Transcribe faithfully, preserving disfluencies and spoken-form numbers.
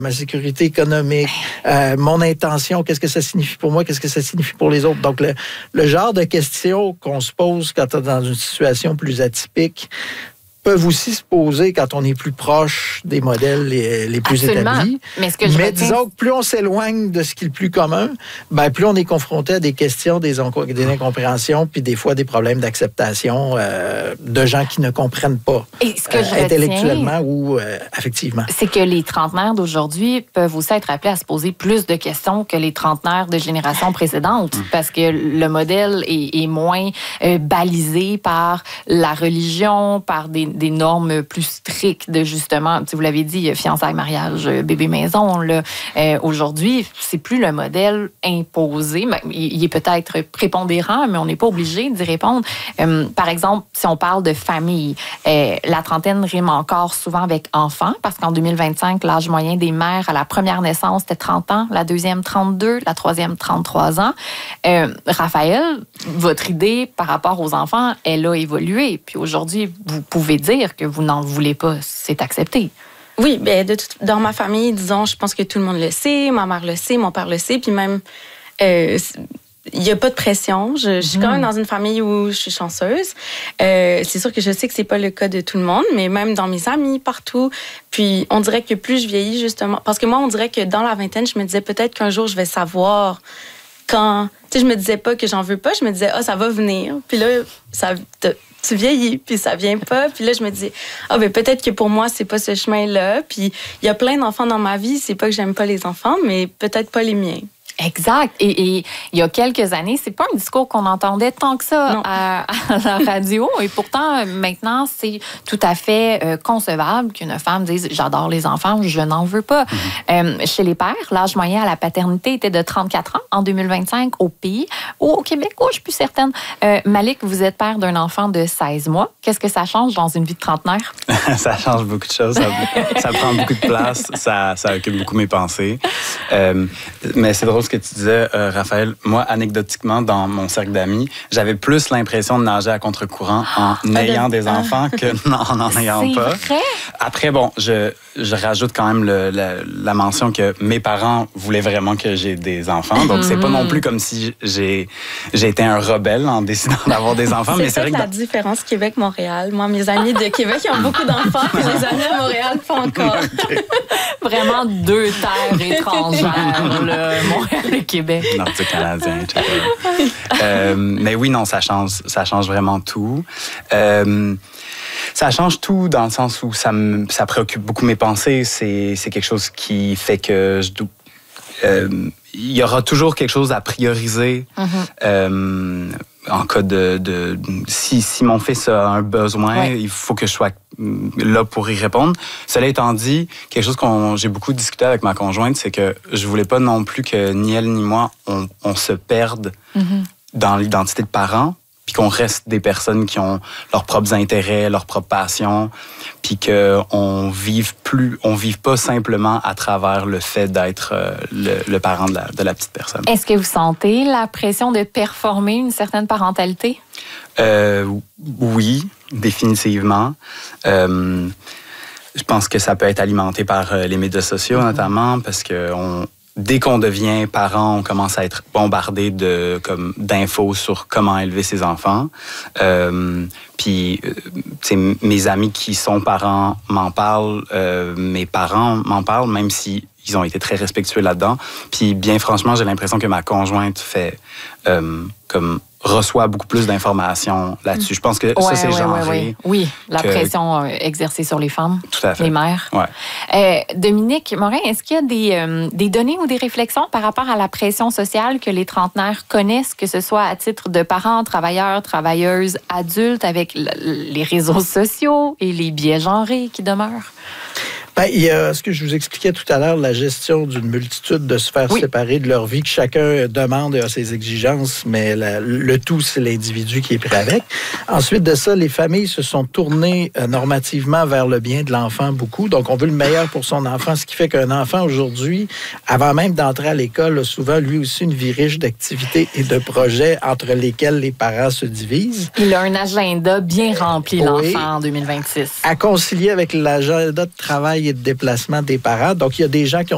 ma sécurité économique, euh, mon intention, qu'est-ce que ça signifie pour moi, qu'est-ce que ça signifie pour les autres. Donc, le, le genre de questions qu'on se pose quand on est dans une situation plus atypique peuvent aussi se poser quand on est plus proche des modèles les, les plus Absolument. établis. Mais, ce que je Mais retiens... disons que plus on s'éloigne de ce qui est le plus commun, ben plus on est confronté à des questions, des, des incompréhensions, puis des fois des problèmes d'acceptation euh, de gens qui ne comprennent pas Et ce que euh, je intellectuellement retiens, ou euh, affectivement. C'est que les trentenaires d'aujourd'hui peuvent aussi être appelés à se poser plus de questions que les trentenaires de générations précédentes, mmh. parce que le modèle est, est moins euh, balisé par la religion, par des des normes plus strictes de justement, vous l'avez dit, fiançailles, mariage, bébé maison. Là. Euh, aujourd'hui, c'est plus le modèle imposé. Ben, il est peut-être prépondérant, mais on n'est pas obligé d'y répondre. Euh, par exemple, si on parle de famille, euh, la trentaine rime encore souvent avec enfant, parce qu'en deux mille vingt-cinq, l'âge moyen des mères à la première naissance, c'était trente ans, la deuxième, trente-deux, la troisième, trente-trois ans. Euh, Raphaël, votre idée par rapport aux enfants, elle a évolué. Puis aujourd'hui, vous pouvez dire que vous n'en voulez pas, c'est accepté. Oui, bien, de tout, dans ma famille, disons, je pense que tout le monde le sait, ma mère le sait, mon père le sait, puis même, euh, il n'y a pas de pression. Je, je suis mmh. quand même dans une famille où je suis chanceuse. Euh, c'est sûr que je sais que c'est pas le cas de tout le monde, mais même dans mes amis, partout. Puis, on dirait que plus je vieillis, justement, parce que moi, on dirait que dans la vingtaine, je me disais peut-être qu'un jour, je vais savoir quand... Tu sais, je me disais pas que j'en veux pas, je me disais, ah, oh, ça va venir. Puis là, ça... tu vieillis, puis ça vient pas. Puis là, je me dis, ah, ben peut-être que pour moi, c'est pas ce chemin-là. Puis il y a plein d'enfants dans ma vie. C'est pas que j'aime pas les enfants, mais peut-être pas les miens. Exact. Et, et il y a quelques années, c'est pas un discours qu'on entendait tant que ça à, à la radio. Et pourtant, maintenant, c'est tout à fait euh, concevable qu'une femme dise « J'adore les enfants, je n'en veux pas mm-hmm. ». Euh, chez les pères, l'âge moyen à la paternité était de trente-quatre ans en deux mille vingt-cinq au pays. Ou au Québec, oh, je suis plus certaine. Euh, Malik, vous êtes père d'un enfant de seize mois. Qu'est-ce que ça change dans une vie de trentenaire? Ça change beaucoup de choses. Ça, ça prend beaucoup de place. Ça, ça occupe beaucoup mes pensées. Euh, mais c'est drôle ce que tu disais, euh, Raphaël. Moi, anecdotiquement, dans mon cercle d'amis, j'avais plus l'impression de nager à contre-courant en ah, ayant de... des enfants que en n'en ayant c'est pas. Vrai? Après, bon, je, je rajoute quand même le, la, la mention que mes parents voulaient vraiment que j'ai des enfants. Donc, mm-hmm. c'est pas non plus comme si j'ai, j'ai été un rebelle en décidant d'avoir des enfants. C'est mais c'est vrai que la dans... différence Québec-Montréal. Moi, mes amis de Québec, ils ont beaucoup d'enfants, puis les amis à Montréal, pas encore. Okay. Vraiment deux terres étrangères, là, Montréal et Québec. Nordique canadien, et cetera. euh, mais oui, non, ça change, ça change vraiment tout. Euh, ça change tout dans le sens où ça, me, ça préoccupe beaucoup mes pensées. C'est, c'est quelque chose qui fait que je dois... Euh, il y aura toujours quelque chose à prioriser. Mm-hmm. Euh, en cas de... de si, si mon fils a un besoin, ouais. il faut que je sois là pour y répondre. Cela étant dit, quelque chose que j'ai beaucoup discuté avec ma conjointe, c'est que je voulais pas non plus que ni elle ni moi, on, on se perde mm-hmm. dans l'identité de parents, puis qu'on reste des personnes qui ont leurs propres intérêts, leurs propres passions, puis qu'on vive plus, on vive pas simplement à travers le fait d'être euh, le, le parent de la, de la petite personne. Est-ce que vous sentez la pression de performer une certaine parentalité? Euh, oui, définitivement. Euh, je pense que ça peut être alimenté par les médias sociaux, mm-hmm. notamment, parce que on dès qu'on devient parent, on commence à être bombardé de comme d'infos sur comment élever ses enfants. Euh, puis, euh, mes amis qui sont parents m'en parlent, euh, mes parents m'en parlent, même si ils ont été très respectueux là-dedans. Puis, bien franchement, j'ai l'impression que ma conjointe fait euh, comme reçoit beaucoup plus d'informations là-dessus. Je pense que ouais, ça, c'est ouais, genré. Ouais, ouais. Oui, la que... pression exercée sur les femmes, tout à fait. Les mères. Ouais. Euh, Dominique Morin, est-ce qu'il y a des, euh, des données ou des réflexions par rapport à la pression sociale que les trentenaires connaissent, que ce soit à titre de parents, travailleurs, travailleuses, adultes, avec les réseaux sociaux et les biais genrés qui demeurent? Ben, il y a ce que je vous expliquais tout à l'heure, la gestion d'une multitude de sphères oui. séparées de leur vie, que chacun demande et a ses exigences, mais la, le tout, c'est l'individu qui est pris avec. Ensuite de ça, les familles se sont tournées euh, normativement vers le bien de l'enfant beaucoup. Donc, on veut le meilleur pour son enfant, ce qui fait qu'un enfant aujourd'hui, avant même d'entrer à l'école, a souvent lui aussi une vie riche d'activités et de projets entre lesquels les parents se divisent. Il a un agenda bien rempli, oui. l'enfant, en deux mille vingt-six. À concilier avec l'agenda de travail et de déplacement des parents. Donc, il y a des gens qui ont